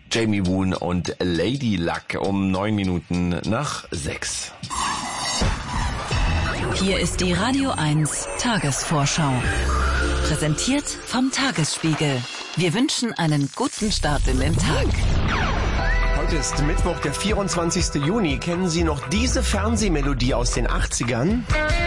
Jamie Woon und Lady Luck um 9 Minuten nach 6. Hier ist die Radio 1 Tagesvorschau. Präsentiert vom Tagesspiegel. Wir wünschen einen guten Start in den Tag. Heute ist Mittwoch, der 24. Juni. Kennen Sie noch diese Fernsehmelodie aus den 80ern?